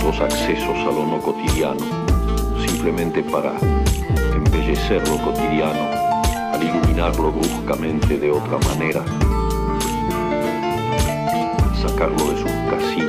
nuevos accesos a lo no cotidiano, simplemente para embellecer lo cotidiano, al iluminarlo bruscamente de otra manera, sacarlo de sus casillas